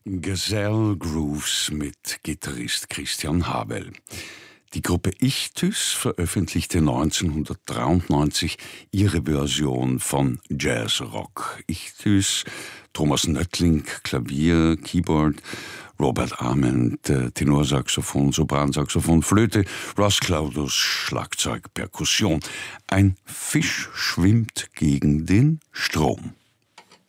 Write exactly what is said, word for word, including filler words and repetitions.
Gesell Grooves mit Gitarrist Christian Habel. Die Gruppe Ichthys veröffentlichte neunzehnhundertdreiundneunzig ihre Version von Jazzrock. Ichthys, Thomas Nöttling, Klavier, Keyboard, Robert Ament, Tenorsaxophon, Sopransaxophon, Flöte, Ross Claudius, Schlagzeug, Perkussion. Ein Fisch schwimmt gegen den Strom.